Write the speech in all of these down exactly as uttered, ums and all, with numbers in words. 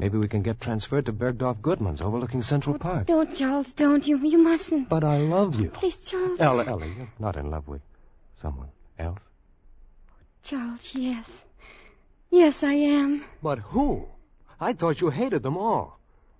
Maybe we can get transferred to Bergdorf Goodman's overlooking Central Oh, Park. don't, Charles, don't. You You mustn't. But I love you. Please, Charles. Ella, Ella, you're not in love with someone else? Charles, yes. Yes, I am. But who? I thought you hated them all.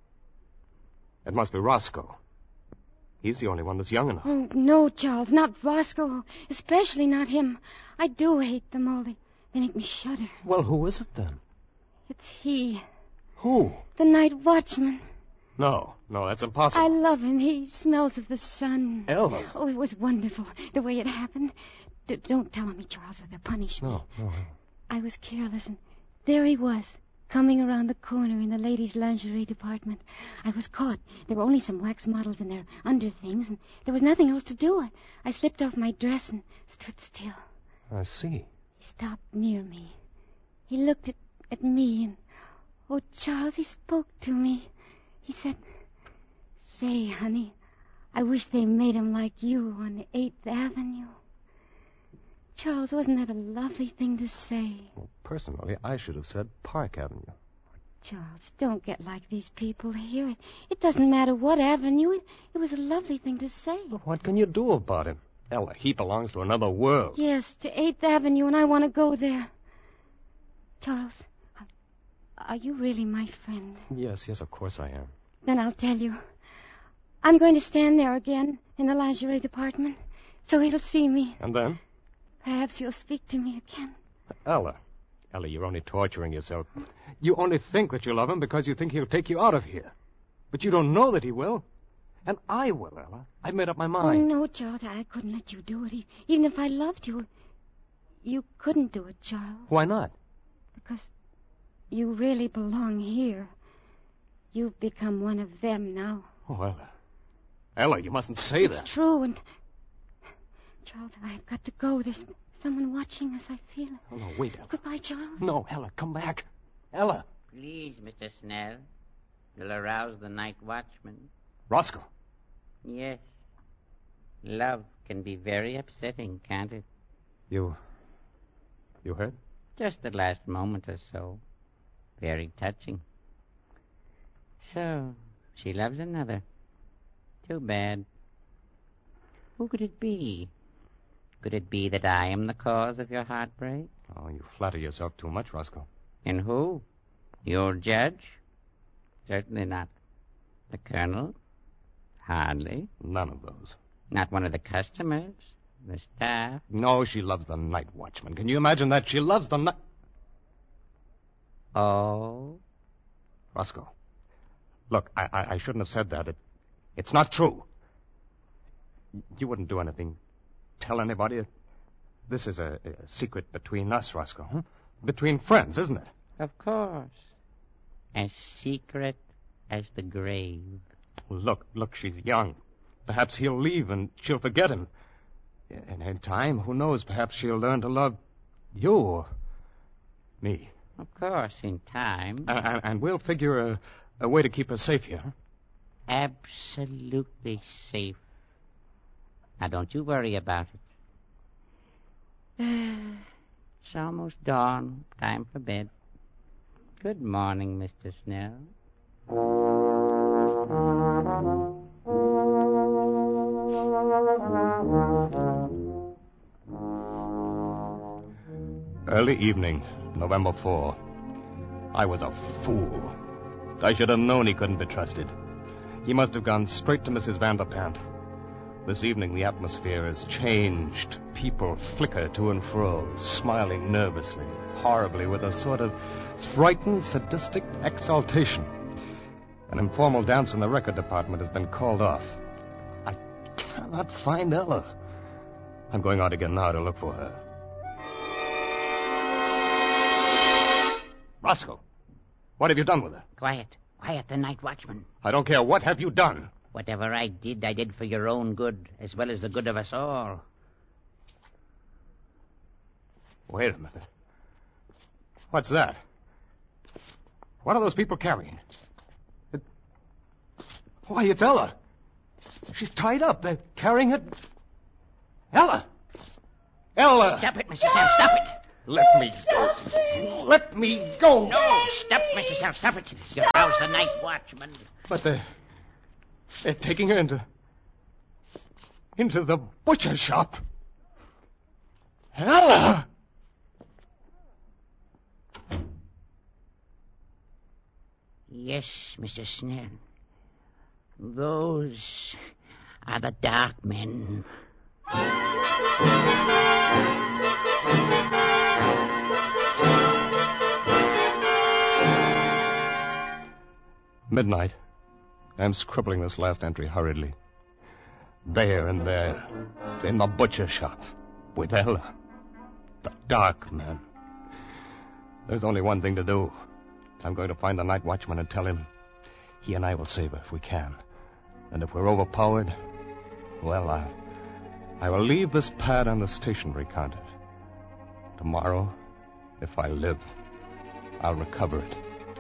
It must be Roscoe. He's the only one that's young enough. Oh, no, Charles, not Roscoe. Especially not him. I do hate them all. They, they make me shudder. Well, who is it then? It's he. Who? The night watchman. No, no, that's impossible. I love him. He smells of the sun. Ella. Oh, it was wonderful, the way it happened. D- don't tell me, Charles, or they'll punish me. No, no. I was careless, and there he was, coming around the corner in the ladies' lingerie department. I was caught. There were only some wax models and their underthings, and there was nothing else to do. I, I slipped off my dress and stood still. I see. He stopped near me. He looked at, at me, and, oh, Charles, he spoke to me. He said, "Say, honey, I wish they made 'em like you on eighth Avenue. Charles, wasn't that a lovely thing to say? Well, personally, I should have said Park Avenue. Charles, don't get like these people here. It, it doesn't matter what avenue. It, it was a lovely thing to say. Well, what can you do about him? Ella, he belongs to another world. Yes, to eighth Avenue, and I want to go there. Charles, are you really my friend? Yes, yes, of course I am. Then I'll tell you. I'm going to stand there again in the lingerie department, so he'll see me. And then? Perhaps he'll speak to me again. Ella. Ella, you're only torturing yourself. You only think that you love him because you think he'll take you out of here. But you don't know that he will. And I will, Ella. I've made up my mind. Oh, no, Charles, I couldn't let you do it. Even if I loved you, you couldn't do it, Charles. Why not? Because you really belong here. You've become one of them now. Oh, Ella. Ella, you mustn't say it's that. It's true, and... Charles, I've got to go. There's someone watching us, I feel it. Oh, no, wait, Ella. Goodbye, Charles. No, Ella, come back. Ella. Please, Mister Snell. You'll arouse the night watchman. Roscoe. Yes. Love can be very upsetting, can't it? You... You heard? Just the last moment or so. Very touching. So, she loves another. Too bad. Who could it be? Could it be that I am the cause of your heartbreak? Oh, you flatter yourself too much, Roscoe. And who? Your judge? Certainly not. The colonel? Hardly. None of those. Not one of the customers? The staff? No, she loves the night watchman. Can you imagine that? She loves the night... Oh? Roscoe. Look, I, I, I shouldn't have said that. It, it's not true. You wouldn't do anything. Tell anybody. This is a, a secret between us, Roscoe. Huh? Between friends, isn't it? Of course. As secret as the grave. Look, look, she's young. Perhaps he'll leave and she'll forget him. And in time, who knows, perhaps she'll learn to love you or me. Of course, in time. And, and we'll figure a, a way to keep her safe here. Huh? Absolutely safe. Now, don't you worry about it. It's almost dawn. Time for bed. Good morning, Mister Snell. Early evening, November fourth. I was a fool. I should have known he couldn't be trusted. He must have gone straight to Missus Vanderpant. This evening, the atmosphere has changed. People flicker to and fro, smiling nervously, horribly, with a sort of frightened, sadistic exaltation. An informal dance in the record department has been called off. I cannot find Ella. I'm going out again now to look for her. Roscoe, what have you done with her? Quiet. Quiet, the night watchman. I don't care. What have you done? Whatever I did, I did for your own good, as well as the good of us all. Wait a minute. What's that? What are those people carrying? It... Why, it's Ella. She's tied up. They're carrying her... Ella! Ella! Stop it, Mister Sam, stop it! Let me go. Let me go. No, stop, Mister Sam, stop it. You rouse the night watchman. But they're... They're taking her into... into the butcher shop. Ella! Yes, Mister Snell. Those are the dark men. Midnight. I'm scribbling this last entry hurriedly. There and there, in the butcher shop, with Ella, the dark man. There's only one thing to do. I'm going to find the night watchman and tell him he and I will save her if we can. And if we're overpowered, well, I, I will leave this pad on the stationery counter. Tomorrow, if I live, I'll recover it.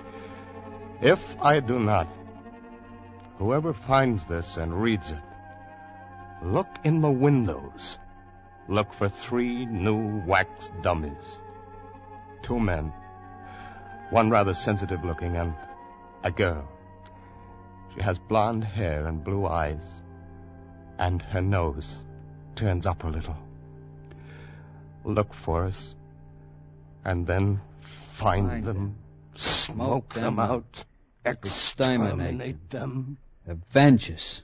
If I do not, whoever finds this and reads it, look in the windows. Look for three new wax dummies. Two men. One rather sensitive looking and a girl. She has blonde hair and blue eyes. And her nose turns up a little. Look for us. And then find, find them. them. Smoke, Smoke them, them out. Exterminate them. Avenge us.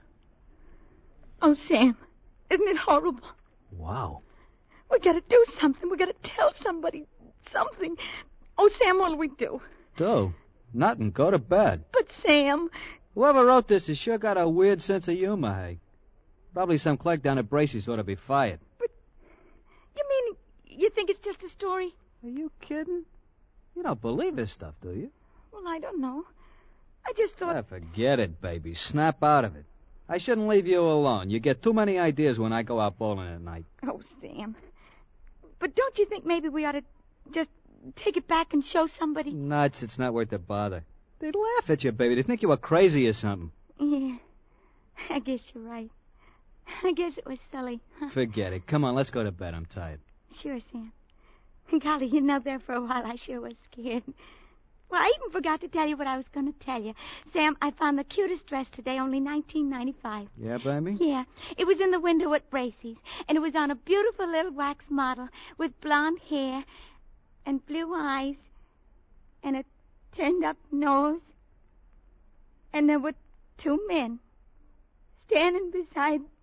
Oh, Sam, isn't it horrible? Wow. We gotta do something. We gotta tell somebody something. Oh, Sam, what'll we do? Do? Nothing. Go to bed. But, Sam... Whoever wrote this has sure got a weird sense of humor, Hank. Probably some clerk down at Bracey's ought to be fired. But you mean you think it's just a story? Are you kidding? You don't believe this stuff, do you? Well, I don't know. I just thought... Ah, forget it, baby. Snap out of it. I shouldn't leave you alone. You get too many ideas when I go out bowling at night. Oh, Sam. But don't you think maybe we ought to just take it back and show somebody? Nuts. It's not worth the bother. They'd laugh at you, baby. They'd think you were crazy or something. Yeah. I guess you're right. I guess it was silly. Forget it. Come on, let's go to bed. I'm tired. Sure, Sam. Golly, you know, there for a while I sure was scared. Well, I even forgot to tell you what I was going to tell you. Sam, I found the cutest dress today, only nineteen ninety-five. Yeah, baby? Yeah. It was in the window at Bracey's, and it was on a beautiful little wax model with blonde hair and blue eyes and a turned-up nose. And there were two men standing beside